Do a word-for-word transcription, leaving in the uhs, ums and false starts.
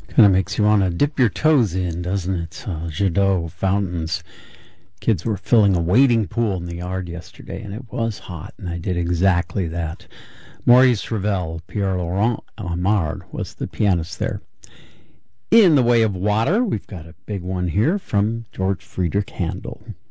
Kind of makes you want to dip your toes in, doesn't it? Uh, Jadot fountains. Kids were filling a wading pool in the yard yesterday, and it was hot, and I did exactly that. Maurice Ravel, Pierre Laurent Amard was the pianist there. In the way of water, we've got a big one here from George Friedrich Handel.